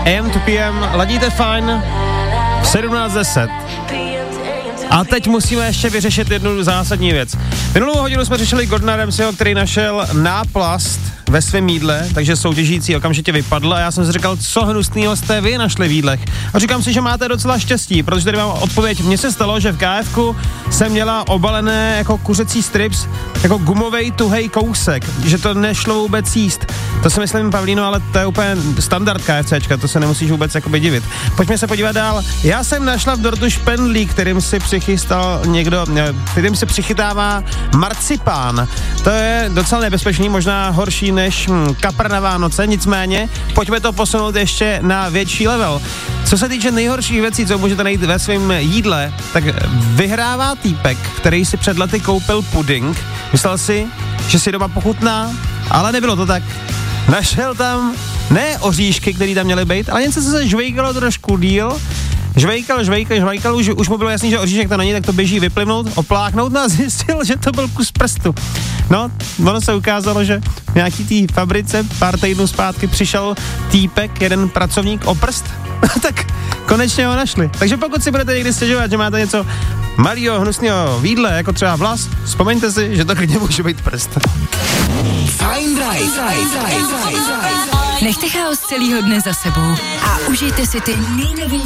AM to PM, ladíte fajn, 17:10. A teď musíme ještě vyřešit jednu zásadní věc. Minulou hodinu jsme řešili Gordona Ramsayho, který našel náplast ve svém jídle, takže soutěžící okamžitě vypadl a já jsem si říkal, co hnusnýho jste vy našli v jídlech. A říkám si, že máte docela štěstí, protože tady mám odpověď. Mně se stalo, že v KFku jsem měla obalené jako kuřecí strips, jako gumovej tuhej kousek, že to nešlo vůbec jíst. To si myslím, Pavlíno, ale to je úplně standard KFCčka, to se nemusíš vůbec jakoby divit. Pojďme se podívat dál. Já jsem našla v dortu špendlík, kterým si přichytává marcipán. To je docela nebezpečný, možná horší než kapr na Vánoce, nicméně pojďme to posunout ještě na větší level. Co se týče nejhorších věcí, co můžete najít ve svém jídle, tak vyhrává týpek, který si před lety koupil puding. Myslel si, že si doma pochutná, ale nebylo to tak. Našel tam ne oříšky, které tam měly být, ale něco, co se žvejkalo trošku díl. Žvejkal, už mu bylo jasný, že oříšek to není, tak to běží vyplivnout, opláchnout, no a zjistil, že to byl kus prstu. No, ono se ukázalo, že v nějaký té fabrice pár týdnů zpátky přišel týpek, jeden pracovník o prst, tak konečně ho našli. Takže pokud si budete někdy stěžovat, že máte něco malýho, hnusného v jídle, jako třeba vlas, vzpomeňte si, že to klidně může být prst. Fajn Drive. Nechte chaos celýho dne za sebou a užijte si ty nejnovější